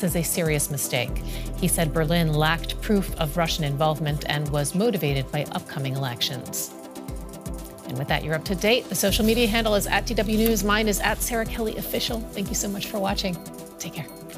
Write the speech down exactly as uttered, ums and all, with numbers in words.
this as a serious mistake. He said Berlin lacked proof of Russian involvement and was motivated by upcoming elections. And with that, you're up to date. The social media handle is at D W News. Mine is at Sarah Kelly Official. Thank you so much for watching. Take care.